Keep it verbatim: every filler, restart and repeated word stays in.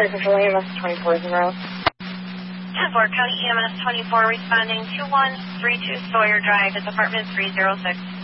Air Control E M S twenty-four is en route. ten four, County E M S twenty-four responding to one three two Sawyer Drive at apartment three oh six.